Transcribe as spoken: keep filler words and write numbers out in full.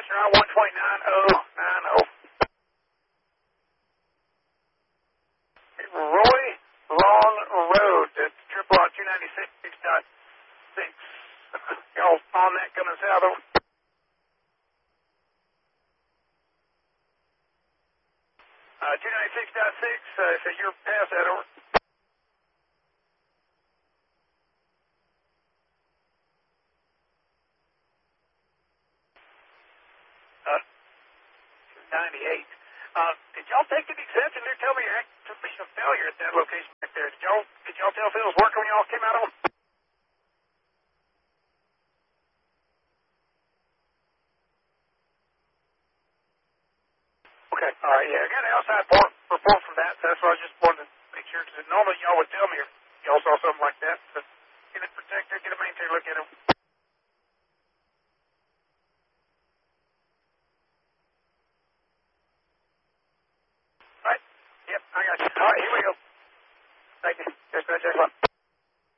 route one twenty nine oh nine oh. Roy Long Road, that's triple R two ninety-six dot six. Y'all on that coming south over? Uh, two ninety-six dot six, uh, so you're past that over. Uh, two ninety-eight. Uh, did y'all take an exception there? Tell me you're actually some failure at that location back there. Did y'all, did y'all tell if it was working when y'all came out on? Okay, all right, yeah, I got an outside report, report from that, so that's why I just wanted to make sure, because normally y'all would tell me if y'all saw something like that, but get it protected, get a maintainer, look at them. All right, yep, I got you. All right, here we go. Thank you. Just, just, just,